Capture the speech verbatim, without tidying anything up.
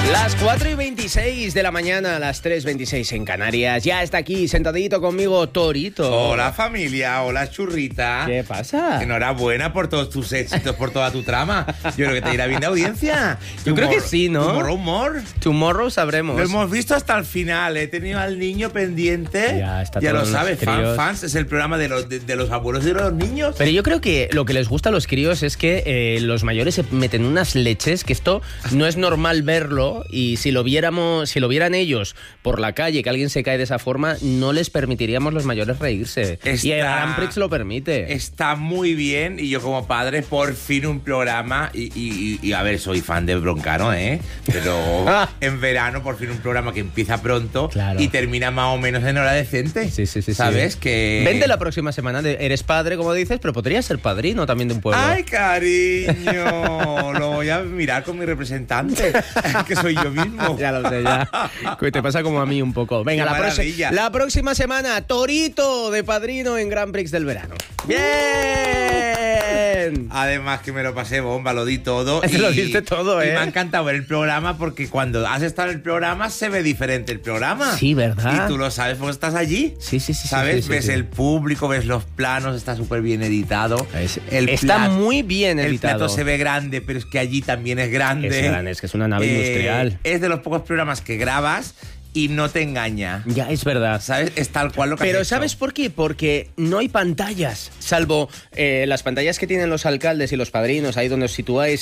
Las cuatro y veintiséis de la mañana, las tres y veintiséis en Canarias. Ya está aquí, sentadito conmigo, Torito. Hola, familia. Hola, churrita. ¿Qué pasa? Enhorabuena por todos tus éxitos, por toda tu trama. Yo creo que te irá bien de audiencia. Yo creo que sí, ¿no? Tomorrow More. Tomorrow sabremos. Lo hemos visto hasta el final. He tenido al niño pendiente. Ya, está ya todo lo en sabes, los fan, críos. fans. Es el programa de los, de, de los abuelos y de los niños. Pero yo creo que lo que les gusta a los críos es que eh, los mayores se meten unas leches, que esto no es normal verlo, y si lo viéramos, si lo vieran ellos por la calle, que alguien se cae de esa forma, no les permitiríamos los mayores reírse. Está- y el Grand Prix lo permite. Está muy bien, y yo como padre, por fin un programa, y, y- y- y, a ver, soy fan de Broncano, ¿eh? Pero en verano, por fin un programa que empieza pronto Claro. y termina más o menos en hora decente. Sí, sí, sí. ¿Sabes? sí. Que... Vente la próxima semana, de- eres padre, como dices, pero podrías ser padrino también de un pueblo. ¡Ay, cariño! Lo voy a mirar con mi representante, que soy yo mismo. Ya lo sé, ya. Que te pasa como a mí un poco. Venga, Qué la, proxi- maravilla. la próxima semana, Torito de padrino en Grand Prix del verano. ¡Bien! Además que me lo pasé bomba, lo di todo. Te lo diste todo, ¿eh? Y me ha encantado ver el programa, porque cuando has estado en el programa se ve diferente el programa. Sí, ¿verdad? Y tú lo sabes porque estás allí. Sí, sí, sí. sí, ¿Sabes? sí, sí, ves sí. el público, ves los planos, está súper bien editado. Es- El está plat- muy bien El editado. plato se ve grande, pero es que allí también es grande. Es grande, es que es una nave Eh, industrial. Es de los pocos programas que grabas y no te engaña. Ya, es verdad. ¿Sabes? Es tal cual lo que has Pero hecho. ¿sabes por qué? Porque no hay pantallas, salvo eh, las pantallas que tienen los alcaldes y los padrinos, ahí donde os situáis